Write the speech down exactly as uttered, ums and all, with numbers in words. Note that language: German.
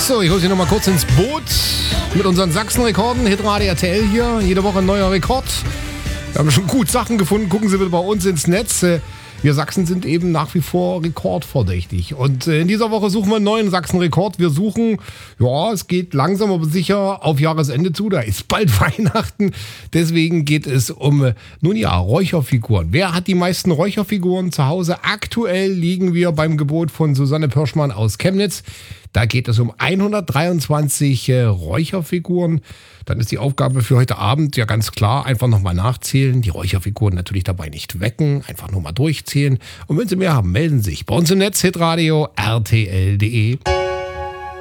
So, ich hole Sie noch mal kurz ins Boot mit unseren Sachsen-Rekorden. Hitradio R T L hier, jede Woche ein neuer Rekord. Wir haben schon gut Sachen gefunden, gucken Sie bitte bei uns ins Netz. Wir Sachsen sind eben nach wie vor rekordverdächtig. Und in dieser Woche suchen wir einen neuen Sachsen-Rekord. Wir suchen, ja, es geht langsam aber sicher auf Jahresende zu. Da ist bald Weihnachten. Deswegen geht es um, nun ja, Räucherfiguren. Wer hat die meisten Räucherfiguren zu Hause? Aktuell liegen wir beim Gebot von Susanne Pirschmann aus Chemnitz. Da geht es um hundertdreiundzwanzig äh, Räucherfiguren. Dann ist die Aufgabe für heute Abend ja ganz klar, einfach nochmal nachzählen. Die Räucherfiguren natürlich dabei nicht wecken, einfach nur mal durchzählen. Und wenn Sie mehr haben, melden Sie sich bei uns im Netz, hitradio R T L punkt de.